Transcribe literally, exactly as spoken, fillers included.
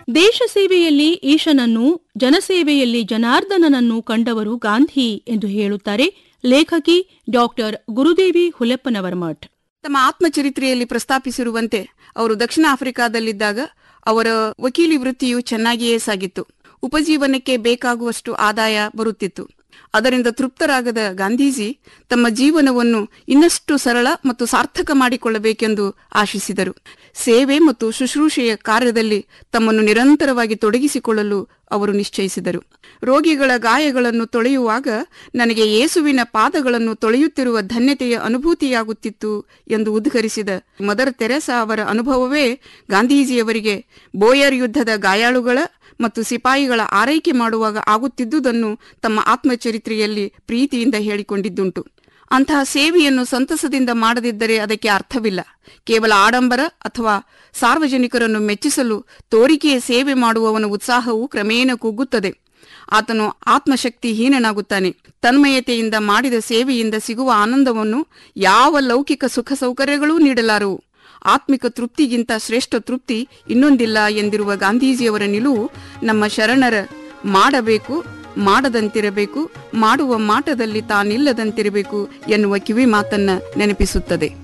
ದೇಶ ಸೇವೆಯಲ್ಲಿ ಈಶನನ್ನು, ಜನಸೇವೆಯಲ್ಲಿ ಜನಾರ್ದನನನ್ನು ಕಂಡವರು ಗಾಂಧಿ ಎಂದು ಹೇಳುತ್ತಾರೆ ಲೇಖಕಿ ಡಾಕ್ಟರ್ ಗುರುದೇವಿ ಹುಲೆಪ್ಪನವರಮಠ್. ತಮ್ಮ ಆತ್ಮಚರಿತ್ರೆಯಲ್ಲಿ ಪ್ರಸ್ತಾಪಿಸಿರುವಂತೆ ಅವರು ದಕ್ಷಿಣ ಆಫ್ರಿಕಾದಲ್ಲಿದ್ದಾಗ ಅವರ ವಕೀಲಿ ವೃತ್ತಿಯು ಚೆನ್ನಾಗಿಯೇ ಸಾಗಿತ್ತು. ಉಪಜೀವನಕ್ಕೆ ಬೇಕಾಗುವಷ್ಟು ಆದಾಯ ಬರುತ್ತಿತ್ತು. ಅದರಿಂದ ತೃಪ್ತರಾಗದ ಗಾಂಧೀಜಿ ತಮ್ಮ ಜೀವನವನ್ನು ಇನ್ನಷ್ಟು ಸರಳ ಮತ್ತು ಸಾರ್ಥಕ ಮಾಡಿಕೊಳ್ಳಬೇಕೆಂದು ಆಶಿಸಿದರು. ಸೇವೆ ಮತ್ತು ಶುಶ್ರೂಷೆಯ ಕಾರ್ಯದಲ್ಲಿ ತಮ್ಮನ್ನು ನಿರಂತರವಾಗಿ ತೊಡಗಿಸಿಕೊಳ್ಳಲು ಅವರು ನಿಶ್ಚಯಿಸಿದರು. ರೋಗಿಗಳ ಗಾಯಗಳನ್ನು ತೊಳೆಯುವಾಗ ನನಗೆ ಯೇಸುವಿನ ಪಾದಗಳನ್ನು ತೊಳೆಯುತ್ತಿರುವ ಧನ್ಯತೆಯ ಅನುಭೂತಿಯಾಗುತ್ತಿತ್ತು ಎಂದು ಉದ್ಘರಿಸಿದ ಮದರ್ ತೆರೆಸಾ ಅವರ ಅನುಭವವೇ ಗಾಂಧೀಜಿಯವರಿಗೆ ಬೋಯರ್ ಯುದ್ಧದ ಗಾಯಾಳುಗಳ ಮತ್ತು ಸಿಪಾಯಿಗಳ ಆರೈಕೆ ಮಾಡುವಾಗ ಆಗುತ್ತಿದ್ದುದನ್ನು ತಮ್ಮ ಆತ್ಮಚರಿತ್ರೆಯಲ್ಲಿ ಪ್ರೀತಿಯಿಂದ ಹೇಳಿಕೊಂಡಿದ್ದುಂಟು. ಅಂತಹ ಸೇವೆಯನ್ನು ಸಂತಸದಿಂದ ಮಾಡದಿದ್ದರೆ ಅದಕ್ಕೆ ಅರ್ಥವಿಲ್ಲ. ಕೇವಲ ಆಡಂಬರ ಅಥವಾ ಸಾರ್ವಜನಿಕರನ್ನು ಮೆಚ್ಚಿಸಲು ತೋರಿಕೆಯ ಸೇವೆ ಮಾಡುವವನ ಉತ್ಸಾಹವು ಕ್ರಮೇಣ ಕುಗ್ಗುತ್ತದೆ. ಆತನು ಆತ್ಮಶಕ್ತಿ ಹೀನನಾಗುತ್ತಾನೆ. ತನ್ಮಯತೆಯಿಂದ ಮಾಡಿದ ಸೇವೆಯಿಂದ ಸಿಗುವ ಆನಂದವನ್ನು ಯಾವ ಲೌಕಿಕ ಸುಖ ಸೌಕರ್ಯಗಳೂ ನೀಡಲಾರವು. ಆತ್ಮಿಕ ತೃಪ್ತಿಗಿಂತ ಶ್ರೇಷ್ಠ ತೃಪ್ತಿ ಇನ್ನೊಂದಿಲ್ಲ ಎಂದಿರುವ ಗಾಂಧೀಜಿಯವರ ನಿಲುವು ನಮ್ಮ ಶರಣರ ಮಾಡಬೇಕು, ಮಾಡದಂತಿರಬೇಕು, ಮಾಡುವ ಮಾಟದಲ್ಲಿ ತಾನಿಲ್ಲದಂತಿರಬೇಕು ಎನ್ನುವ ಕಿವಿ ಮಾತನ್ನ ನೆನಪಿಸುತ್ತದೆ.